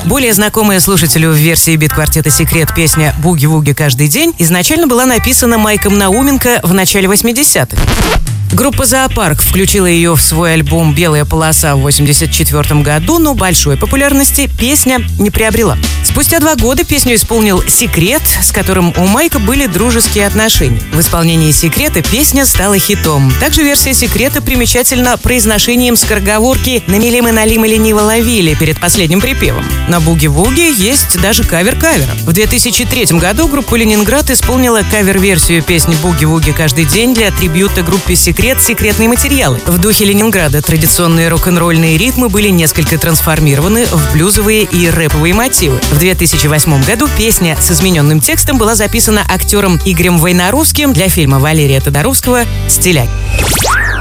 Более знакомая слушателю в версии бит-квартета «Секрет» песня «Буги-вуги каждый день» изначально была написана Майком Науменко в начале 80-х. Группа «Зоопарк» включила ее в свой альбом «Белая полоса» в 1984 году, но большой популярности песня не приобрела. Спустя 2 года песню исполнил «Секрет», с которым у Майка были дружеские отношения. В исполнении «Секрета» песня стала хитом. Также версия «Секрета» примечательна произношением скороговорки «намели мы налим и лениво ловили» перед последним припевом. На «Буги-вуги» есть даже кавер кавера. В 2003 году группа «Ленинград» исполнила кавер-версию песни «Буги-вуги каждый день» для трибьюта группе «Секрет» «Секретные материалы». В духе Ленинграда традиционные рок-н-ролльные ритмы были несколько трансформированы в блюзовые и рэповые мотивы. В 2008 году песня с измененным текстом была записана актером Игорем Войнаровским для фильма Валерия Тодоровского «Стиляй».